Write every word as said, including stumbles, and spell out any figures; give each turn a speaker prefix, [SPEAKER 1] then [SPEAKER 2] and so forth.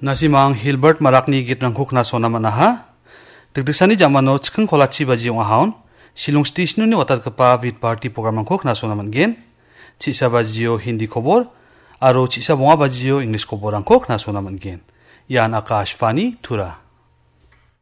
[SPEAKER 1] Nasimang Hilbert Marakni git rangkuk na sona manaha. Dagdagsani jamano chikeng kolachi baji yung ahaon. Shillong station ni watat kapa vid party program rangkuk na sona mangen. Chisa bajiyo Hindi khobor. Aro chisa bunga bajiyo English khobor rangkuk na sona mangen. Yan Akashvani Tura.